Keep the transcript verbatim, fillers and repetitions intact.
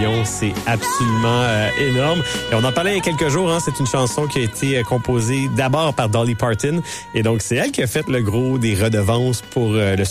Dion. C'est absolument euh, énorme. Et on en parlait il y a quelques jours. Hein, c'est une chanson qui a été euh, composée d'abord par Dolly Parton. Et donc, c'est elle qui a fait le gros des redevances pour euh, le